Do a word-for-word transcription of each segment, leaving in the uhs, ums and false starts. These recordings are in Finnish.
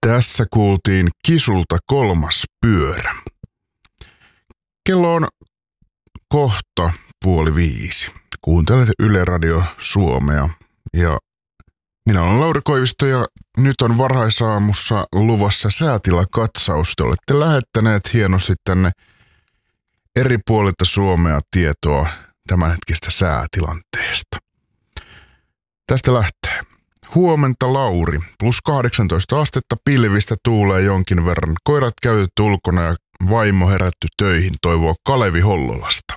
Tässä kuultiin Kisulta Kolmas pyörä. Kello on kohta puoli viisi. Kuuntelet Yle Radio Suomea ja minä olen Lauri Koivisto ja nyt on varhaisaamussa luvassa säätilakatsaus. Te olette lähettäneet hienosti tänne eri puolilta Suomea tietoa tämänhetkistä säätilanteesta. Tästä lähtee. Huomenta Lauri, plus kahdeksantoista astetta, pilvistä, tuulee jonkin verran. Koirat käytetty ulkona ja vaimo herätty töihin, toivoo Kalevi Hollolasta.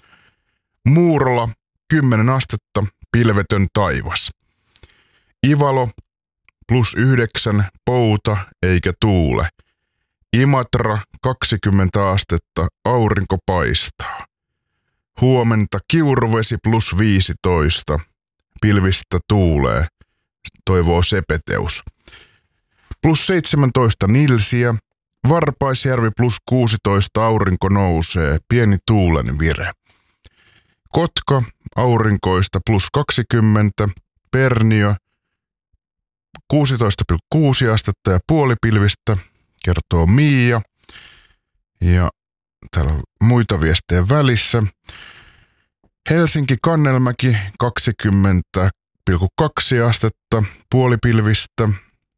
Muurola, kymmenen astetta, pilvetön taivas. Ivalo, plus yhdeksän, pouta eikä tuule. Imatra, kaksikymmentä astetta, aurinko paistaa. Huomenta Kiuruvesi, plus viisitoista, pilvistä tuulee, toivoo Sepeteus. Plus seitsemäntoista Nilsiä, Varpaisjärvi plus kuusitoista, aurinko nousee, pieni tuulen vire. Kotka, aurinkoista plus kaksikymmentä, Perniö, kuusitoista pilkku kuusi astetta ja puolipilvistä, kertoo Miia. Ja täällä on muita viestejä välissä. Helsinki Kannelmäki, kaksikymmentä pilkku kaksi astetta, puolipilvistä.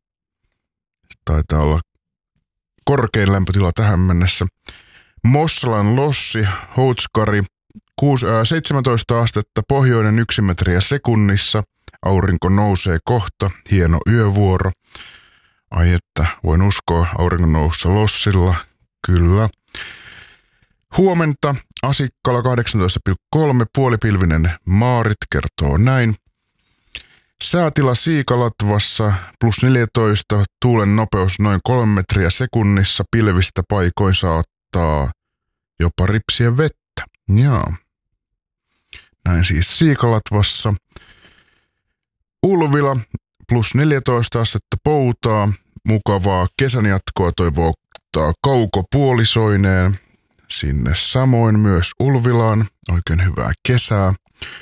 Taitaa olla korkein lämpötila tähän mennessä. Mossalan Lossi, Houtskari, seitsemäntoista astetta, pohjoinen yksi metriä sekunnissa. Aurinko nousee kohta, hieno yövuoro. Ai että, voin uskoa auringon nousussa Lossilla, kyllä. Huomenta Asikkala kahdeksantoista pilkku kolme, puolipilvinen Maarit kertoo näin. Säätila Siikalatvassa plus neljätoista, tuulen nopeus noin kolme metriä sekunnissa, pilvistä paikoin saattaa jopa ripsiä vettä. Jaa. Näin siis Siikalatvassa. Ulvila plus neljätoista astetta, poutaa, mukavaa kesän jatkoa toivottaa Kauko puolisoineen. Sinne samoin myös Ulvilaan, oikein hyvää kesää.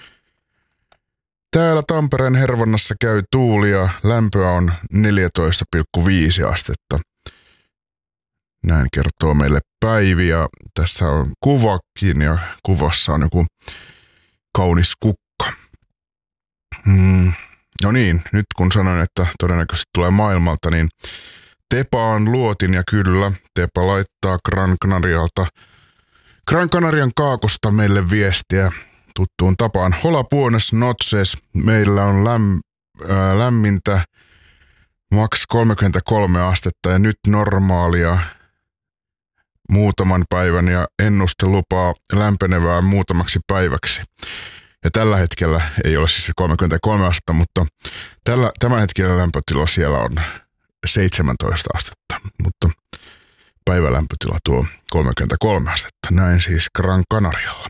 Täällä Tampereen Hervannassa käy tuuli ja lämpöä on neljätoista pilkku viisi astetta. Näin kertoo meille Päivi ja tässä on kuvakin ja kuvassa on joku kaunis kukka. Hmm. No niin, nyt kun sanoin, että todennäköisesti tulee maailmalta, niin Tepa on luotin ja kyllä, Tepa laittaa Gran Canarialta, Gran Canarian kaakosta meille viestiä tuttuun tapaan. Hola buenas noches, meillä on läm, ää, lämmintä, maks kolmekymmentäkolme astetta ja nyt normaalia muutaman päivän ja ennuste lupaa lämpenevää muutamaksi päiväksi. Ja tällä hetkellä ei ole siis kolmekymmentäkolme astetta, mutta tällä, tämän hetkellä lämpötila siellä on seitsemäntoista astetta, mutta päivälämpötila tuo kolmekymmentäkolme astetta. Näin siis Gran Canarialla.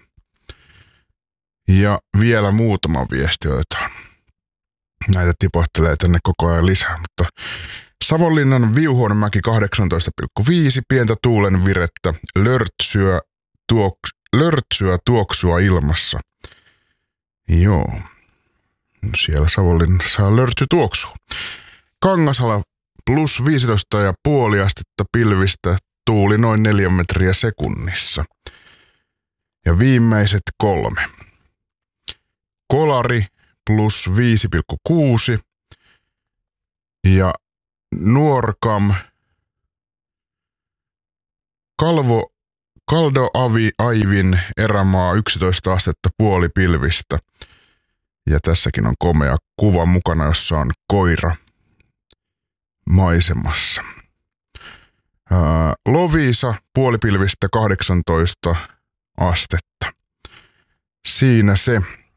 Ja vielä muutama viesti otetaan. Näitä tipohtelee tänne koko ajan lisää, mutta Savonlinnan Viuhuonmäki kahdeksantoista pilkku viisi, pientä tuulen virettä, lörtsyä, tuok, lörtsyä tuoksua ilmassa. Joo, siellä Savonlinnassa lörtsy tuoksuu. Kangasala plus viisitoista pilkku viisi astetta, pilvistä, tuuli noin neljä metriä sekunnissa. Ja viimeiset kolme. Kolari plus viisi pilkku kuusi ja Nuorkam, Kalvo, Kaldo Avi Aivin erämaa yksitoista astetta, puolipilvistä. Ja tässäkin on komea kuva mukana, jossa on koira maisemassa. Ää, Loviisa, puolipilvistä, kahdeksantoista astetta. Siinä se.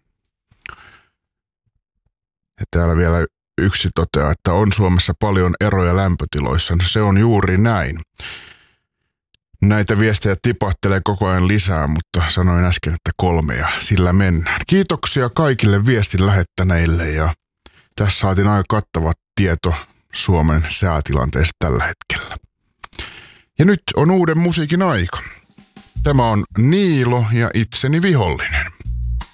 Ja täällä vielä yksi toteaa, että on Suomessa paljon eroja lämpötiloissa. Se on juuri näin. Näitä viestejä tipahtelee koko ajan lisää, mutta sanoin äsken, että kolme ja sillä mennään. Kiitoksia kaikille viestin lähettäneille ja tässä saatiin aika kattava tieto Suomen säätilanteesta tällä hetkellä. Ja nyt on uuden musiikin aika. Tämä on Niilo ja itseni vihollinen.